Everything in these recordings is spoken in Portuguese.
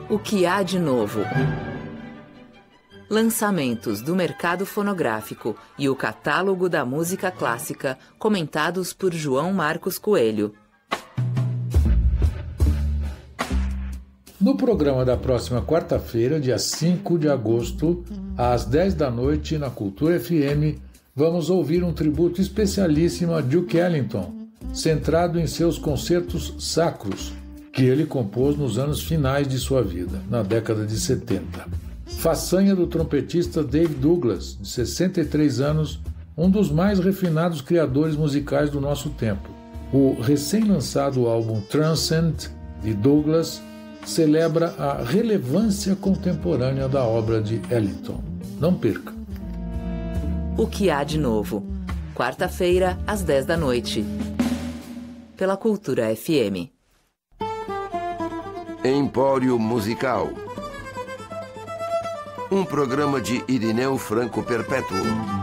O que há de novo? Lançamentos do mercado fonográfico e o catálogo da música clássica, comentados por João Marcos Coelho. No programa da próxima quarta-feira, dia 5 de agosto, às 10 da noite, na Cultura FM, vamos ouvir um tributo especialíssimo a Duke Ellington, centrado em seus concertos sacros, que ele compôs nos anos finais de sua vida, na década de 70. Façanha do trompetista Dave Douglas, de 63 anos, um dos mais refinados criadores musicais do nosso tempo. O recém-lançado álbum Transcend, de Douglas, celebra a relevância contemporânea da obra de Ellington. Não perca! O que há de novo? Quarta-feira, às 10 da noite. Pela Cultura FM. Empório Musical. Um programa de Irineu Franco Perpétuo.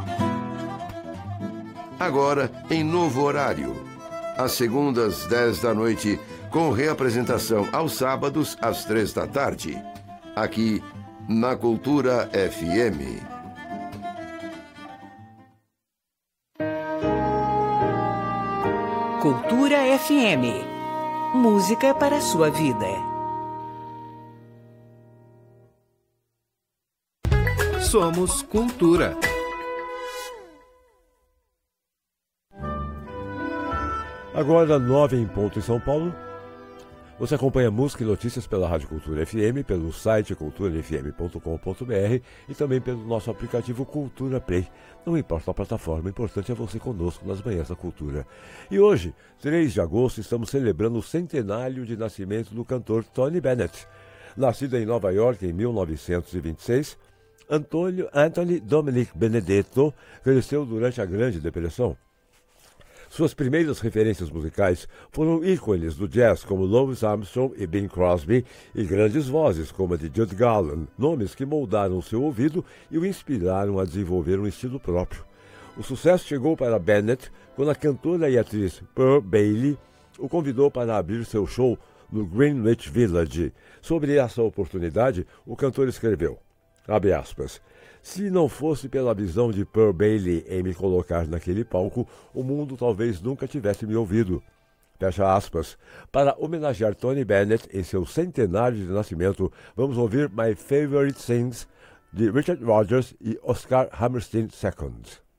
Agora, em novo horário. Às segundas, 10 da noite, com reapresentação aos sábados, às 3 da tarde. Aqui, na Cultura FM. Cultura FM. Música para a sua vida. Somos Cultura. Agora, 9 em ponto em São Paulo. Você acompanha música e notícias pela Rádio Cultura FM, pelo site culturafm.com.br e também pelo nosso aplicativo Cultura Play. Não importa a plataforma, o importante é você conosco nas manhãs da cultura. E hoje, 3 de agosto, estamos celebrando o centenário de nascimento do cantor Tony Bennett. Nascido em Nova York em 1926, Anthony Dominic Benedetto cresceu durante a Grande Depressão. Suas primeiras referências musicais foram ícones do jazz como Louis Armstrong e Bing Crosby e grandes vozes como a de Judy Garland, nomes que moldaram seu ouvido e o inspiraram a desenvolver um estilo próprio. O sucesso chegou para Bennett quando a cantora e atriz Pearl Bailey o convidou para abrir seu show no Greenwich Village. Sobre essa oportunidade, o cantor escreveu, abre aspas, se não fosse pela visão de Pearl Bailey em me colocar naquele palco, o mundo talvez nunca tivesse me ouvido. Fecha aspas. Para homenagear Tony Bennett em seu centenário de nascimento, vamos ouvir My Favorite Things, de Richard Rodgers e Oscar Hammerstein II.